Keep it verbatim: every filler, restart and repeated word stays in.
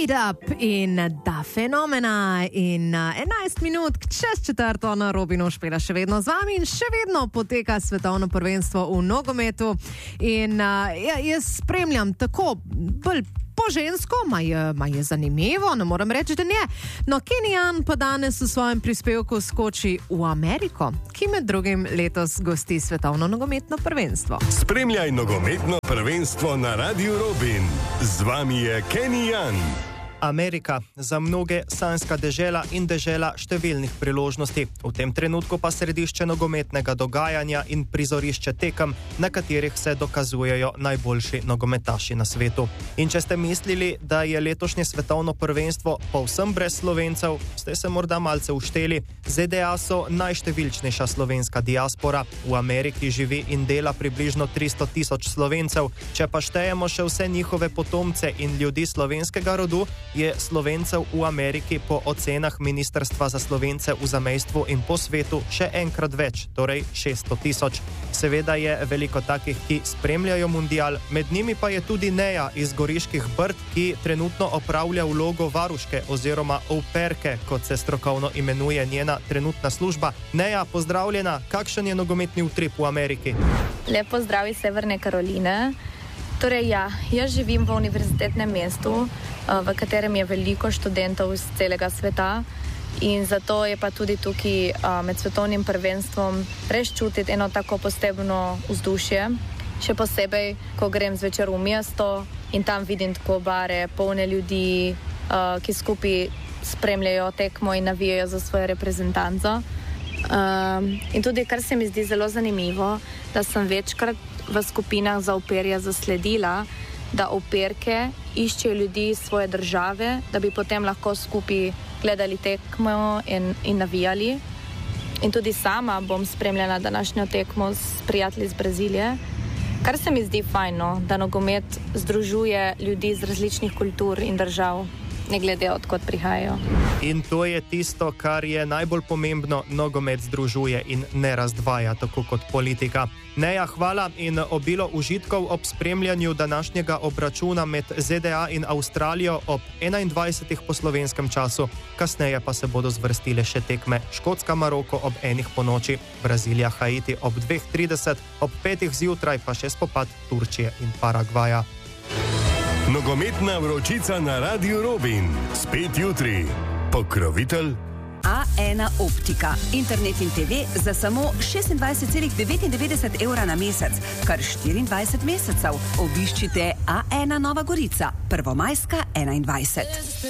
Made Up in Da Fenomena in enajst minut čez četrto na Robinu Špela še vedno z vami in še vedno poteka svetovno prvenstvo v nogometu in uh, ja, jaz spremljam tako bolj po žensko, ma je, ma je zanimivo, ne moram reči, da ne. No, Kenyan pa danes v svojem prispevku skoči v Ameriko, ki med drugim letos gosti svetovno nogometno prvenstvo. Spremljaj nogometno prvenstvo na Radiu Robin. Z vami je Kenyan. Amerika, za mnoge sanjska dežela in dežela številnih priložnosti. V tem trenutku pa središče nogometnega dogajanja in prizorišče tekem, na katerih se dokazujejo najboljši nogometaši na svetu. In če ste mislili, da je letošnje svetovno prvenstvo povsem brez Slovencev, ste se morda malce ušteli. Z D A so najštevilčnejša slovenska diaspora. V Ameriki živi in dela približno tristo tisoč Slovencev. Če pa štejemo še vse njihove potomce in ljudi slovenskega rodu, je Slovencev v Ameriki po ocenah Ministrstva za Slovence v zamejstvu in po svetu še enkrat več, torej šeststo tisoč. Seveda je veliko takih, ki spremljajo mundial, med njimi pa je tudi Neja iz Goriških Brd, ki trenutno opravlja vlogo varuške oziroma auperke, kot se strokovno imenuje njena trenutna služba. Neja, pozdravljena, kakšen je nogometni utrip v Ameriki? Lep pozdrav iz Severne Karoline. Torej ja, jaz živim v univerzitetnem mestu, v katerem je veliko študentov iz celega sveta in zato je pa tudi tukaj med svetovnim prvenstvom res čutiti eno tako posebno vzdušje. Še posebej, ko grem zvečer v mesto in tam vidim tako bare, polne ljudi, ki skupaj spremljajo tekmo in navijajo za svojo reprezentanco. In tudi, kar se mi zdi zelo zanimivo, da sem večkrat v skupinah za auperja zasledila, da auperke iščejo ljudi iz svoje države, da bi potem lahko skupaj gledali tekmo in, in navijali. In tudi sama bom spremljala današnjo tekmo s prijatelji iz Brazilije, kar se mi zdi fajno, da nogomet združuje ljudi iz različnih kultur in držav, ne glede odkot prihajajo. In to je tisto, kar je najbolj pomembno, nogomet združuje in ne razdvaja, tako kot politika. Neja, hvala in obilo užitkov ob spremljanju današnjega obračuna med Z D A in Avstralijo ob enaindvajsetih po slovenskem času. Kasneje pa se bodo zvrstile še tekme Škotska Maroko ob enih po noči, Brazilija Haiti ob dveh trideset, ob petih zjutraj pa še spopad Turčije in Paragvaja. Nogometna vročica na Radiu Robin. Spet jutri. Pokrovitelj A ena Optika. Internet in T V za samo šestindvajset celih devetindevetdeset evra na mesec, kar štiriindvajset mesecev. Obiščite A ena Nova Gorica, Prvomajska enaindvajset.